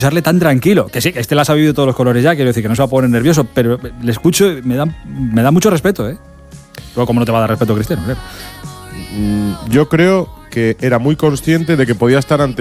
escucharle tan tranquilo, que sí, que le ha sabido todos los colores ya, quiero decir que no se va a poner nervioso, pero le escucho y me da mucho respeto, ¿eh? Luego, ¿cómo no te va a dar respeto Cristiano? Yo creo que era muy consciente de que podía estar ante